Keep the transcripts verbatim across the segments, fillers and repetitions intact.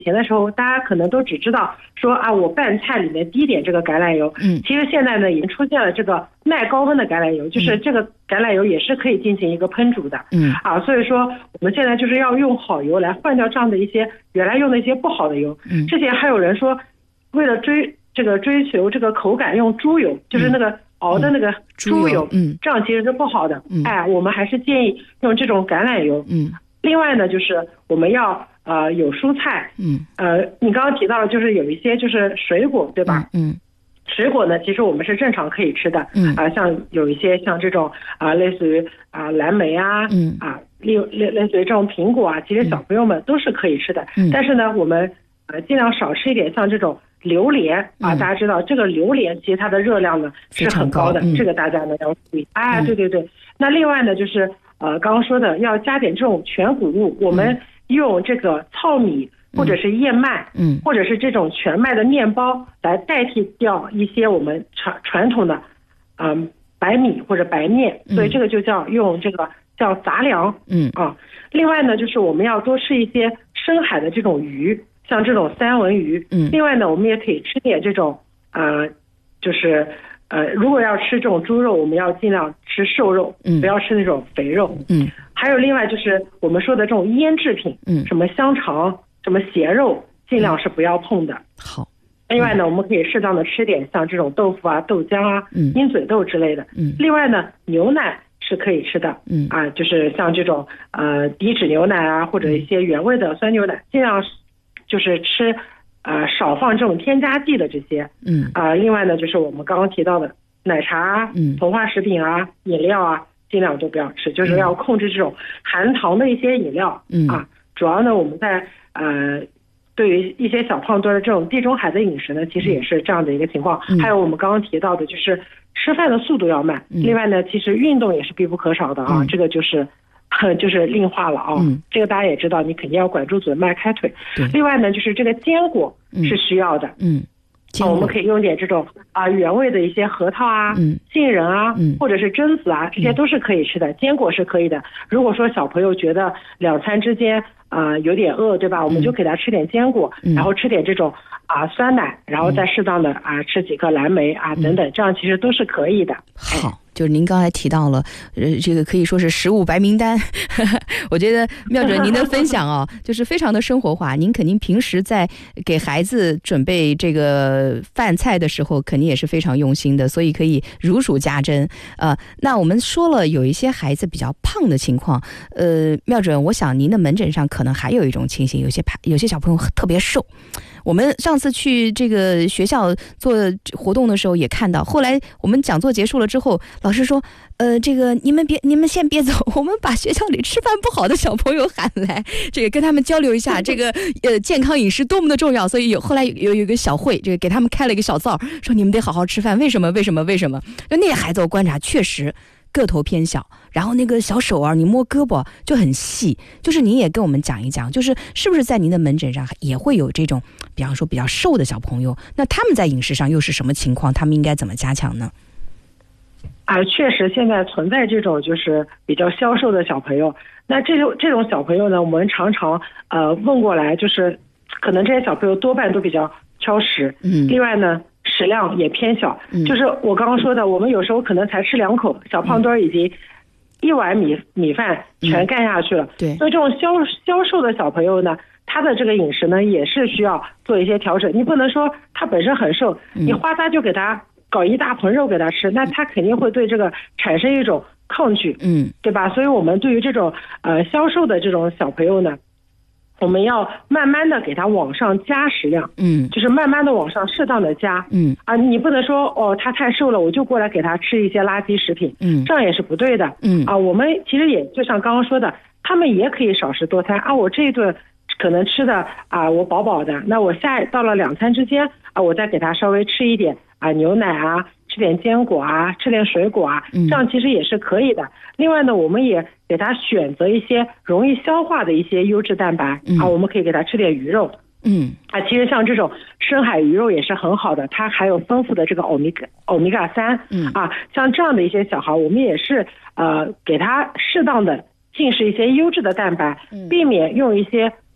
以前的时候大家可能都只知道说啊我拌菜里面滴点这个橄榄油，嗯，其实现在呢已经出现了这个耐高温的橄榄油，就是这个橄榄油也是可以进行一个烹煮的，嗯啊，所以说我们现在就是要用好油来换掉这样的一些原来用的一些不好的油。嗯，之前还有人说为了追这个追求这个口感用猪油，就是那个熬的那个猪油，嗯，这样其实是不好的。嗯，哎，我们还是建议用这种橄榄油。嗯，另外呢，就是我们要呃有蔬菜。嗯，呃，你刚刚提到的就是有一些就是水果，对吧？嗯，水果呢，其实我们是正常可以吃的。嗯，啊、呃，像有一些像这种啊、呃，类似于啊、呃、蓝莓啊，嗯啊，类类类似于这种苹果啊，其实小朋友们都是可以吃的。嗯，但是呢，我们呃尽量少吃一点，像这种榴莲啊，大家知道这个榴莲其实它的热量呢是很高的，嗯、这个大家呢要注意。哎、啊，对对对。那另外呢，就是呃刚刚说的要加点这种全谷物，我们用这个糙米或者是燕麦，嗯，或者是这种全麦的面包来代替掉一些我们传传统的嗯、呃、白米或者白面，所以这个就叫用这个叫杂粮。嗯啊，另外呢，就是我们要多吃一些深海的这种鱼。像这种三文鱼，嗯，另外呢，我们也可以吃点这种，呃，就是呃，如果要吃这种猪肉，我们要尽量吃瘦肉，嗯，不要吃那种肥肉，嗯。还有另外就是我们说的这种腌制品，嗯，什么香肠、什么咸肉，尽量是不要碰的。好。另外呢，我们可以适当的吃点像这种豆腐啊、豆浆啊、嗯、鹰嘴豆之类的，嗯。另外呢，牛奶是可以吃的，嗯啊，就是像这种呃低脂牛奶啊，或者一些原味的酸牛奶，尽量就是吃，呃，少放这种添加剂的这些，嗯啊、呃，另外呢，就是我们刚刚提到的奶茶、嗯，膨化食品啊、饮料啊，尽量都不要吃，就是要控制这种含糖的一些饮料，嗯啊，主要呢，我们在呃，对于一些小胖墩的这种地中海的饮食呢，其实也是这样的一个情况。嗯、还有我们刚刚提到的，就是吃饭的速度要慢，嗯、另外呢，其实运动也是必不可少的啊，嗯、这个就是。就是另话了啊、哦嗯，这个大家也知道，你肯定要管住嘴，迈开腿。另外呢，就是这个坚果是需要的，嗯，嗯啊、我们可以用点这种啊、呃、原味的一些核桃啊、嗯、杏仁啊、嗯，或者是榛子啊，这些都是可以吃的。坚果是可以的。如果说小朋友觉得两餐之间啊、呃、有点饿，对吧？我们就给他吃点坚果，嗯、然后吃点这种啊、呃、酸奶，然后再适当的啊、呃、吃几个蓝莓啊等等，这样其实都是可以的。 好。就是您刚才提到了，呃，这个可以说是食物白名单。我觉得妙准您的分享啊，就是非常的生活化。您肯定平时在给孩子准备这个饭菜的时候，肯定也是非常用心的，所以可以如数家珍。呃，那我们说了有一些孩子比较胖的情况，呃，妙准，我想您的门诊上可能还有一种情形，有些有些小朋友特别瘦。我们上次去这个学校做活动的时候也看到，后来我们讲座结束了之后，老师说呃，这个你们别你们先别走，我们把学校里吃饭不好的小朋友喊来，这个跟他们交流一下这个呃健康饮食多么的重要。所以有后来有有一个小会，这个给他们开了一个小灶，说你们得好好吃饭，为什么为什么为什么？就那些孩子我观察确实个头偏小，然后那个小手啊，你摸胳膊就很细。就是您也跟我们讲一讲，就是是不是在您的门诊上也会有这种，比方说比较瘦的小朋友，那他们在饮食上又是什么情况？他们应该怎么加强呢？ 啊，确实现在存在这种就是比较消瘦的小朋友。那这种这种小朋友呢，我们常常呃问过来，就是可能这些小朋友多半都比较挑食，嗯，另外呢。食量也偏小，嗯、就是我刚刚说的，我们有时候可能才吃两口，小胖墩已经一碗米米饭全干下去了。嗯、对，所以这种消消瘦的小朋友呢，他的这个饮食呢也是需要做一些调整。你不能说他本身很瘦，嗯、你哗嗒就给他搞一大盆肉给他吃，那他肯定会对这个产生一种抗拒，嗯，对吧？所以我们对于这种呃消瘦的这种小朋友呢。我们要慢慢的给他往上加食量，嗯，就是慢慢的往上适当的加，嗯啊，你不能说哦他太瘦了，我就过来给他吃一些垃圾食品，嗯，这样也是不对的，嗯啊，我们其实也就像刚刚说的，他们也可以少食多餐啊，我这一顿可能吃的啊我饱饱的，那我下到了两餐之间啊，我再给他稍微吃一点啊牛奶啊，吃点坚果啊，吃点水果啊，这样其实也是可以的。另外呢，我们也给他选择一些容易消化的一些优质蛋白、嗯、啊，我们可以给他吃点鱼肉，嗯啊，其实像这种深海鱼肉也是很好的，它还有丰富的这个欧米伽欧米伽三，嗯啊，像这样的一些小孩，我们也是呃给他适当的进食一些优质的蛋白，嗯、避免用一些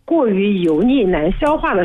过于油腻难消化的